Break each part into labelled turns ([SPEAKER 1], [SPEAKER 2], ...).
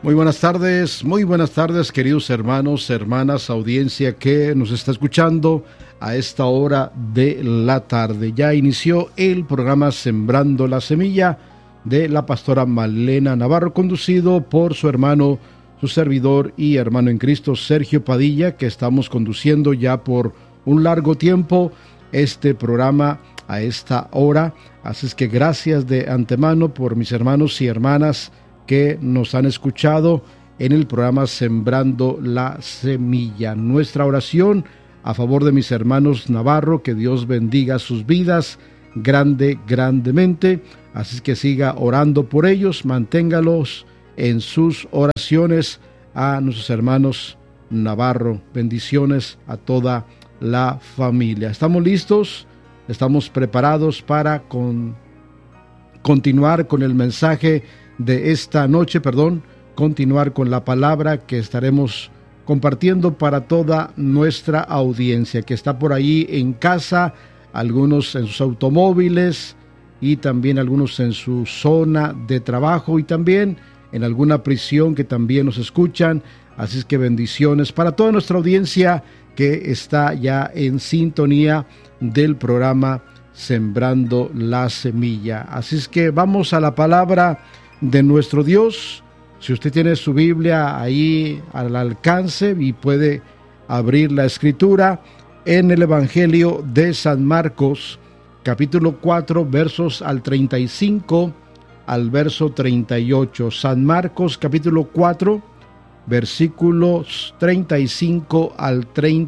[SPEAKER 1] Muy buenas tardes, queridos hermanos, hermanas, audiencia que nos está escuchando a esta hora de la tarde. Ya inició el programa Sembrando la Semilla de la pastora Malena Navarro, conducido por su hermano, su servidor y hermano en Cristo, Sergio Padilla, que estamos conduciendo ya por un largo tiempo este programa a esta hora. Así es que gracias de antemano por mis hermanos y hermanas que nos han escuchado en el programa Sembrando la Semilla. Nuestra oración a favor de mis hermanos Navarro, que Dios bendiga sus vidas grandemente. Así que siga orando por ellos, manténgalos en sus oraciones a nuestros hermanos Navarro. Bendiciones a toda la familia. ¿Estamos listos? ¿Estamos preparados para continuar con el mensaje de esta noche, continuar con la palabra que estaremos compartiendo para toda nuestra audiencia que está por ahí en casa, algunos en sus automóviles y también algunos en su zona de trabajo y también en alguna prisión que también nos escuchan. Así es que bendiciones para toda nuestra audiencia que está ya en sintonía del programa Sembrando la Semilla. Así es que vamos a la palabra de nuestro Dios. Si usted tiene su Biblia ahí al alcance y puede abrir la escritura en el Evangelio de San Marcos, capítulo 4, versos al 35 al verso 38. San Marcos, capítulo 4, versículos 35 al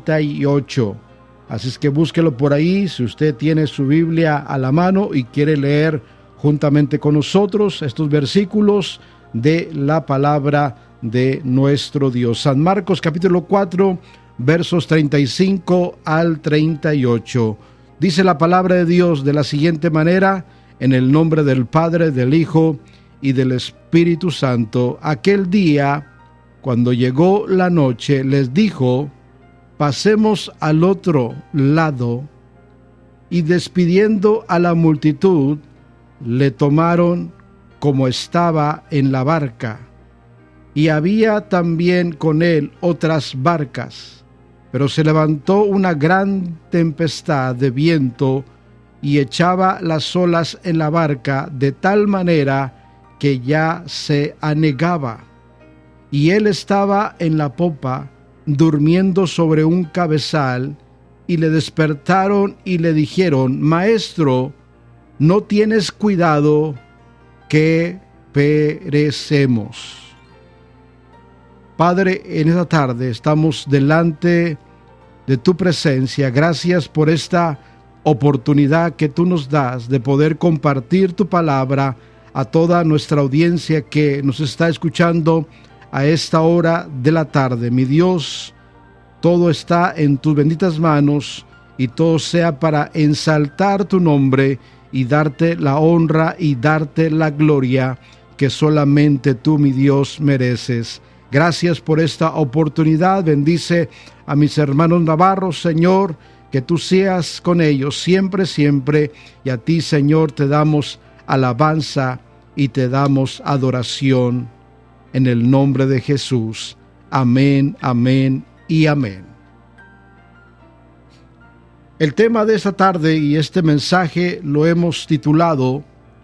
[SPEAKER 1] 38. Así es que búsquelo por ahí, si usted tiene su Biblia a la mano y quiere leer juntamente con nosotros estos versículos de la palabra de nuestro Dios. San Marcos capítulo 4, versos 35 al 38. Dice la palabra de Dios de la siguiente manera: en el nombre del Padre, del Hijo y del Espíritu Santo. Aquel día, cuando llegó la noche, les dijo: pasemos al otro lado. Y despidiendo a la multitud, le tomaron como estaba en la barca, y había también con él otras barcas. Pero se levantó una gran tempestad de viento y echaba las olas en la barca de tal manera que ya se anegaba. Y él estaba en la popa, durmiendo sobre un cabezal, y le despertaron y le dijeron: Maestro, ¿no tienes cuidado que perecemos? Padre, en esta tarde estamos delante de tu presencia. Gracias por esta oportunidad que tú nos das de poder compartir tu palabra a toda nuestra audiencia que nos está escuchando a esta hora de la tarde. Mi Dios, todo está en tus benditas manos y todo sea para ensaltar tu nombre y darte la honra y darte la gloria que solamente tú, mi Dios, mereces. Gracias por esta oportunidad. Bendice a mis hermanos Navarro, Señor, que tú seas con ellos siempre, siempre. Y a ti, Señor, te damos alabanza y te damos adoración. En el nombre de Jesús. Amén, amén y amén. El tema de esta tarde y este mensaje lo hemos titulado,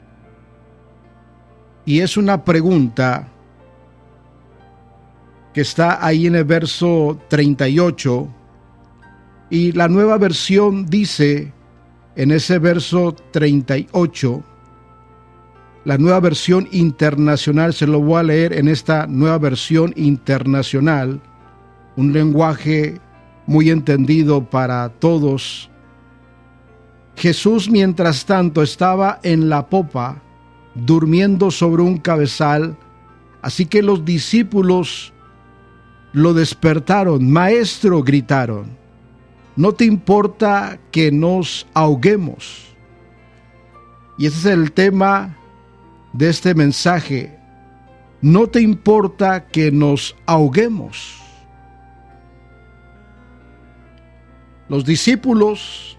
[SPEAKER 1] y es una pregunta que está ahí en el verso 38, y la Nueva Versión dice en ese verso 38, la Nueva Versión Internacional, se lo voy a leer en esta Nueva Versión Internacional, un lenguaje muy entendido para todos. Jesús, mientras tanto, estaba en la popa, durmiendo sobre un cabezal, así que los discípulos lo despertaron. Maestro, gritaron, ¿no te importa que nos ahoguemos? Y ese es el tema de este mensaje. ¿No te importa que nos ahoguemos? Los discípulos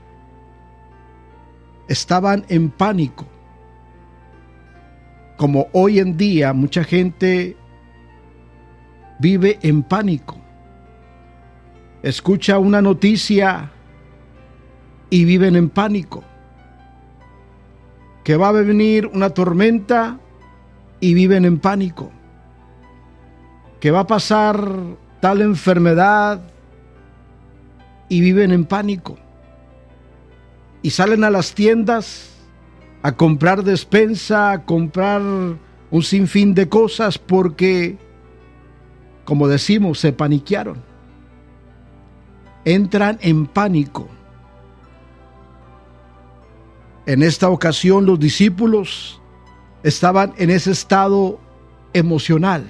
[SPEAKER 1] estaban en pánico. Como hoy en día mucha gente vive en pánico. Escucha una noticia y viven en pánico. Que va a venir una tormenta y viven en pánico. Que va a pasar tal enfermedad y viven en pánico. Y salen a las tiendas a comprar despensa, a comprar un sinfín de cosas porque, como decimos, se paniquearon. Entran en pánico. En esta ocasión los discípulos estaban en ese estado emocional.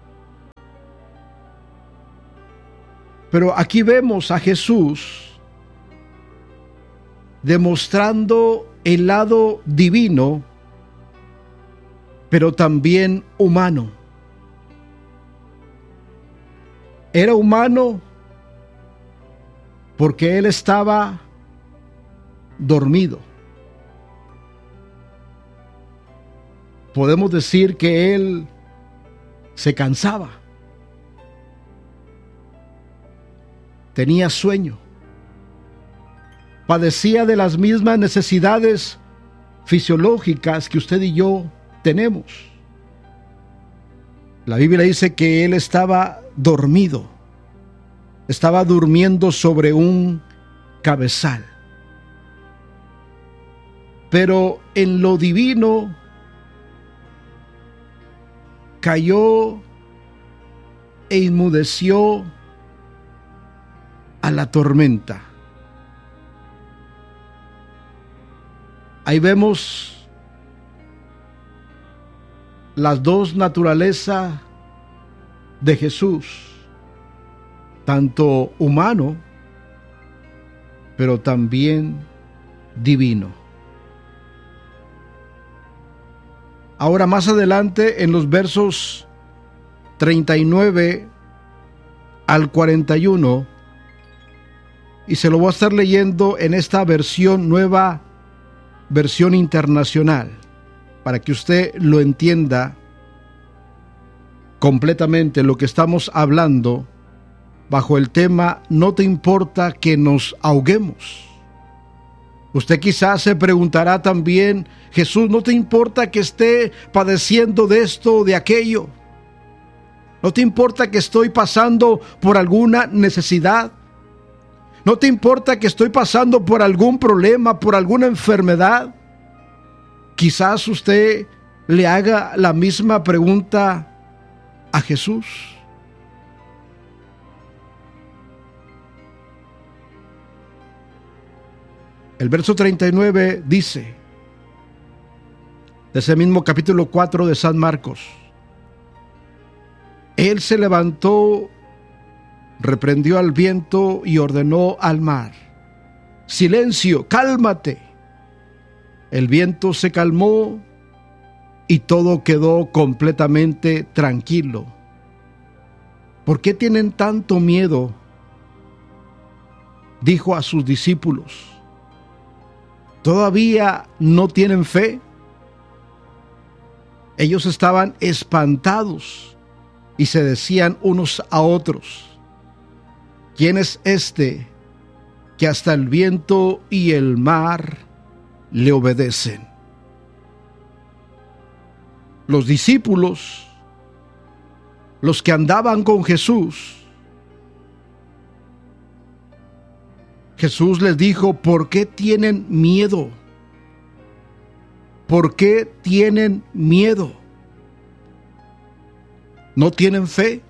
[SPEAKER 1] Pero aquí vemos a Jesús demostrando el lado divino, pero también humano. Era humano porque él estaba dormido. Podemos decir que él se cansaba, tenía sueño, padecía de las mismas necesidades fisiológicas que usted y yo tenemos. La Biblia dice que él estaba dormido, estaba durmiendo sobre un cabezal. Pero en lo divino cayó e inmudeció a la tormenta. Ahí vemos las dos naturalezas de Jesús, tanto humano, pero también divino. Ahora más adelante en los versos 39 al 41, y se lo voy a estar leyendo en esta versión nueva, versión internacional, para que usted lo entienda completamente lo que estamos hablando bajo el tema "No te importa que nos ahoguemos". Usted quizás se preguntará también: Jesús, ¿no te importa que esté padeciendo de esto o de aquello? ¿No te importa que estoy pasando por alguna necesidad? ¿No te importa que estoy pasando por algún problema, por alguna enfermedad? Quizás usted le haga la misma pregunta a Jesús. El verso 39 dice, de ese mismo capítulo 4 de San Marcos: Él se levantó, reprendió al viento y ordenó al mar: silencio, cálmate. El viento se calmó y todo quedó completamente tranquilo. ¿Por qué tienen tanto miedo?, dijo a sus discípulos. ¿Todavía no tienen fe? Ellos estaban espantados y se decían unos a otros: ¿quién es este que hasta el viento y el mar le obedecen? Los discípulos, los que andaban con Jesús, Jesús les dijo: ¿por qué tienen miedo? ¿Por qué tienen miedo? ¿No tienen fe?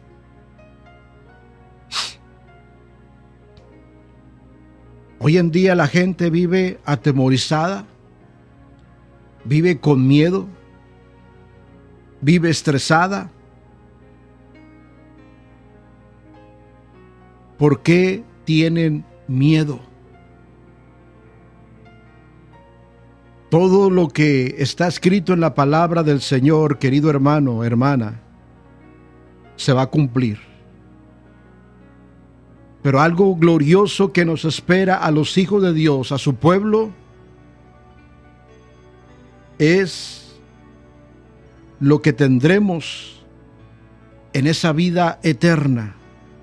[SPEAKER 1] Hoy en día la gente vive atemorizada, vive con miedo, vive estresada. ¿Por qué tienen miedo? Todo lo que está escrito en la palabra del Señor, querido hermano, hermana, se va a cumplir. Pero algo glorioso que nos espera a los hijos de Dios, a su pueblo, es lo que tendremos en esa vida eterna.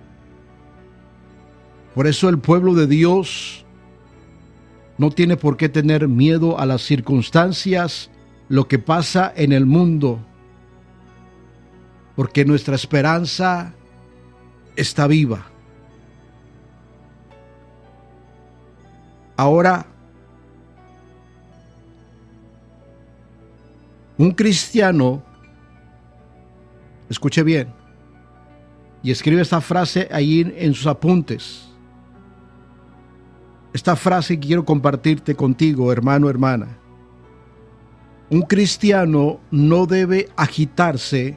[SPEAKER 1] Por eso el pueblo de Dios no tiene por qué tener miedo a las circunstancias, lo que pasa en el mundo, porque nuestra esperanza está viva. Ahora, un cristiano, escuche bien, y escribe esta frase ahí en sus apuntes. Esta frase que quiero compartirte contigo, hermano, hermana. Un cristiano no debe agitarse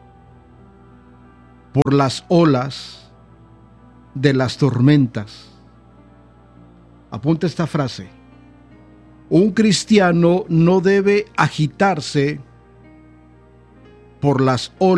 [SPEAKER 1] por las olas de las tormentas. Apunta esta frase. Un cristiano no debe agitarse por las olas